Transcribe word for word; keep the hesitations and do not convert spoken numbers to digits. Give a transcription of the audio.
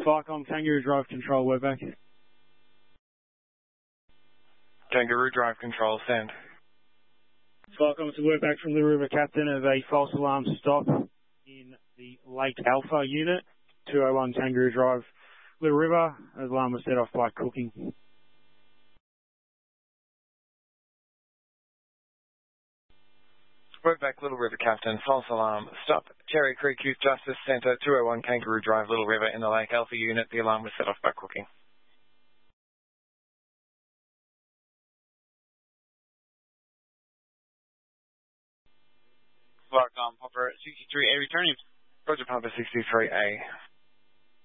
Flycom, Kangaroo Drive Control, we're back. Kangaroo Drive Control, send. Flycom, so we're back from the River Captain of a false alarm stop in the Lake Alpha unit, two oh one Kangaroo Drive, Little River. Alarm was set off by cooking. We're back, Little River Captain, false alarm, stop. Cherry Creek Youth Justice Centre, two oh one Kangaroo Drive, Little River in the Lake Alpha unit. The alarm was set off by cooking. Flycom, Popper sixty-three A returning. Roger, Papa sixty-three A.